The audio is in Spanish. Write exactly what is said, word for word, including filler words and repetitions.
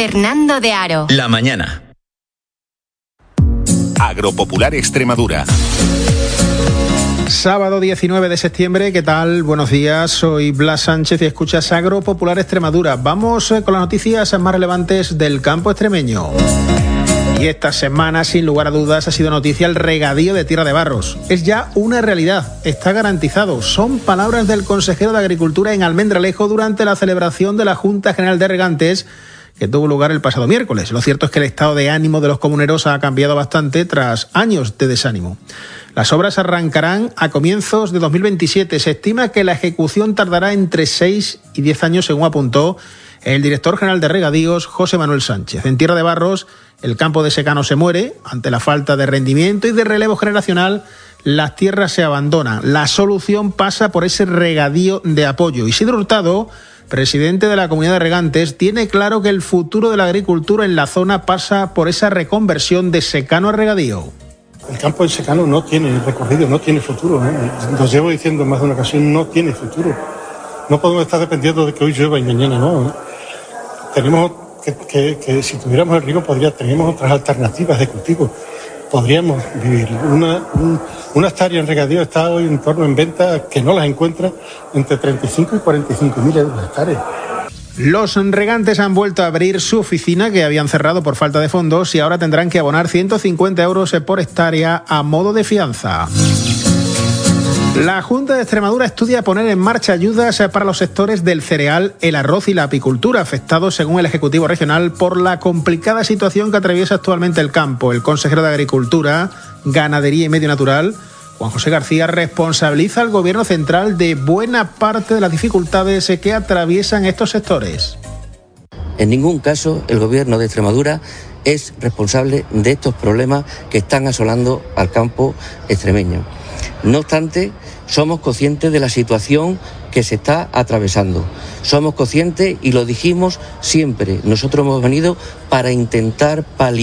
Fernando de Aro. La mañana. Agropopular Extremadura. Sábado diecinueve de septiembre, ¿qué tal? Buenos días, soy Blas Sánchez y escuchas Agropopular Extremadura. Vamos con las noticias más relevantes del campo extremeño. Y esta semana, sin lugar a dudas, ha sido noticia el regadío de Tierra de Barros. Es ya una realidad, está garantizado. Son palabras del consejero de Agricultura en Almendralejo durante la celebración de la Junta General de Regantes, que tuvo lugar el pasado miércoles. Lo cierto es que el estado de ánimo de los comuneros ha cambiado bastante tras años de desánimo. Las obras arrancarán a comienzos de dos mil veintisiete. Se estima que la ejecución tardará entre seis y diez años, según apuntó el director general de Regadíos, José Manuel Sánchez. En Tierra de Barros, el campo de secano se muere. Ante la falta de rendimiento y de relevo generacional, las tierras se abandonan. La solución pasa por ese regadío de apoyo. Isidro Hurtado, presidente de la Comunidad de Regantes, tiene claro que el futuro de la agricultura en la zona pasa por esa reconversión de secano a regadío. El campo de secano no tiene recorrido, no tiene futuro, ¿eh? Lo llevo diciendo en más de una ocasión, no tiene futuro. No podemos estar dependiendo de que hoy llueva y mañana no, ¿eh? Tenemos que, que, que si tuviéramos el riego, podría, teníamos otras alternativas de cultivo. Podríamos vivir. Una, un, una hectárea en regadío está hoy en torno en venta, que no las encuentra, entre treinta y cinco y cuarenta y cinco mil euros hectáreas. Los regantes han vuelto a abrir su oficina, que habían cerrado por falta de fondos, y ahora tendrán que abonar ciento cincuenta euros por hectárea a modo de fianza. La Junta de Extremadura estudia poner en marcha ayudas para los sectores del cereal, el arroz y la apicultura, afectados, según el Ejecutivo Regional, por la complicada situación que atraviesa actualmente el campo. El consejero de Agricultura, Ganadería y Medio Natural, Juan José García, responsabiliza al Gobierno central de buena parte de las dificultades que atraviesan estos sectores. En ningún caso el Gobierno de Extremadura es responsable de estos problemas que están asolando al campo extremeño. No obstante, somos conscientes de la situación que se está atravesando. Somos conscientes y lo dijimos siempre. Nosotros hemos venido para intentar paliar